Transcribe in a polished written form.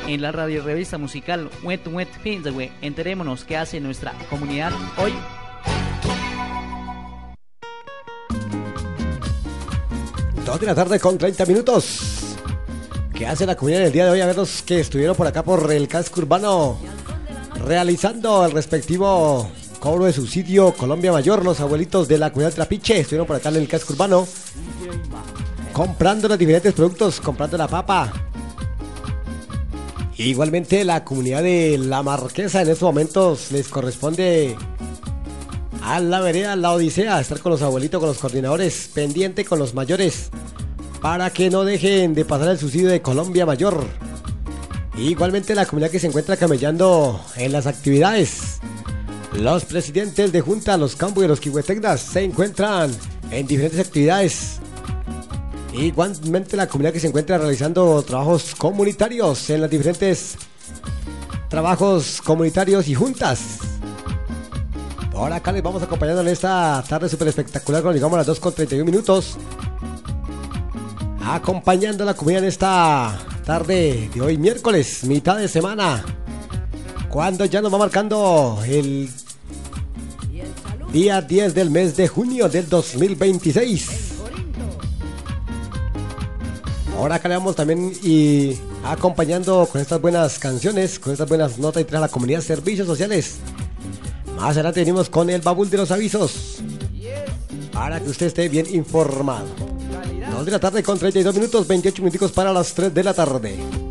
en la radio revista musical Wet Wet Finzagüe. Enterémonos qué hace nuestra comunidad hoy. Dos de la tarde con 30 minutos. ¿Qué hace la comunidad el día de hoy? A ver los que estuvieron por acá por el casco urbano realizando el respectivo cobro de subsidio Colombia Mayor. Los abuelitos de la comunidad Trapiche estuvieron por acá en el casco urbano comprando los diferentes productos, comprando la papa. Igualmente la comunidad de La Marquesa en estos momentos les corresponde a la vereda La Odisea estar con los abuelitos, con los coordinadores, pendiente con los mayores para que no dejen de pasar el subsidio de Colombia Mayor. Igualmente la comunidad que se encuentra camellando en las actividades. Los presidentes de junta, los campos y los quihuetecnas se encuentran en diferentes actividades. Igualmente la comunidad que se encuentra realizando trabajos comunitarios en los diferentes trabajos comunitarios y juntas. Por acá les vamos acompañando en esta tarde súper espectacular cuando llegamos a las 2:31 minutos. Acompañando a la comunidad en esta tarde de hoy miércoles, mitad de semana, cuando ya nos va marcando el día 10 del mes de junio del 2026. Ahora acá le vamos también y acompañando con estas buenas canciones, con estas buenas notas y trae a la comunidad servicios sociales. Más adelante venimos con el baúl de los avisos para que usted esté bien informado. 2 de la tarde con 32 minutos, 28 minutos para las 3 de la tarde.